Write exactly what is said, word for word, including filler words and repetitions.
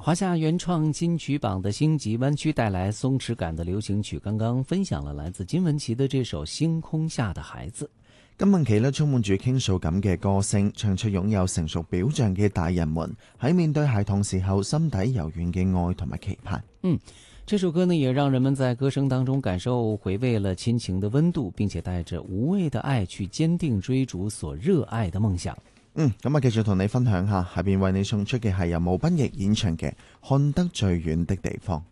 华夏原创金曲榜的星级湾区带来松弛感的流行曲，剛剛分享了來自金玟岐的這首《星空下的孩子》。 金玟岐咧充滿住傾訴感嘅歌聲，唱出擁有成熟表象嘅大人們喺面對孩童時候心底柔軟嘅愛同埋期盼。 嗯，這首歌呢也讓人們在歌聲當中感受回味了親情的溫度，並且帶着無畏的愛去堅定追逐所熱愛的夢想。 嗯，咁啊，繼續同你分享下，下邊為你送出嘅係由毛斌奕演唱嘅《看得最遠的地方》。